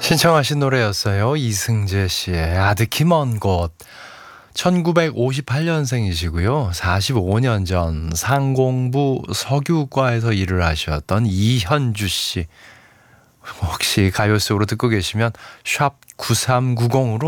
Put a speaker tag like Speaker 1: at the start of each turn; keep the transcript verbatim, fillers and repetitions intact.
Speaker 1: 신청하신 노래였어요. 이승재 씨의 아득히 먼 곳. 천구백오십팔 년생이시고요. 사십오 년 전 상공부 석유과에서 일을 하셨던 이현주 씨. 혹시 가요 속으로 듣고 계시면 샵 구삼구공으로